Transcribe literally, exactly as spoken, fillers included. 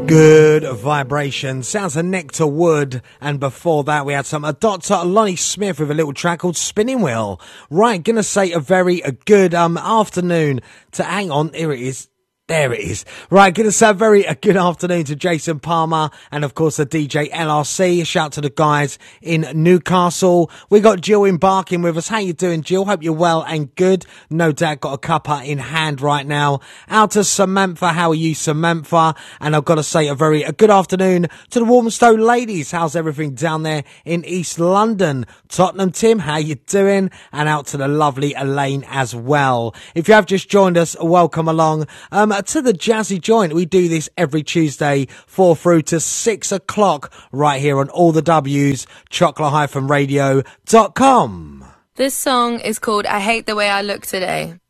Good vibration. Sounds of Nectar Wood. And before that, we had some uh, Doctor Lonnie Smith with a little track called Spinning Wheel. Right, gonna say a very a good um afternoon to, hang on, here it is. There it is. Right, gonna say a very a good afternoon to Jason Palmer and of course the D J L R C. Shout to the guys in Newcastle. We got Jill embarking with us. How you doing, Jill? Hope you're well and good. No doubt got a cuppa in hand right now. Out to Samantha. How are you, Samantha? And I've got to say a very a good afternoon to the Walthamstow ladies. How's everything down there in East London? Tottenham Tim, how you doing? And out to the lovely Elaine as well. If you have just joined us, welcome along. Um, to the Jazzy Joint. We do this every Tuesday, four through to six o'clock, right here on all the W's, chocolate radio dot com. This song is called I Hate the Way I Look Today.